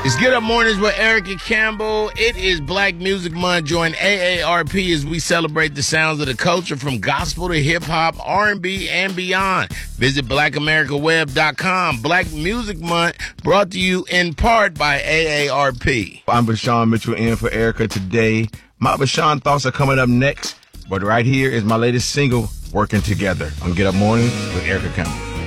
It's Get Up Mornings with Erica Campbell. It is Black Music Month. Join AARP as we celebrate the sounds of the culture from gospel to hip-hop, R&B, and beyond. Visit BlackAmericaWeb.com. Black Music Month brought to you in part by AARP. I'm Bashawn Mitchell in for Erica today. My Bashawn thoughts are coming up next, but right here is my latest single, Working Together, on Get Up Mornings with Erica Campbell.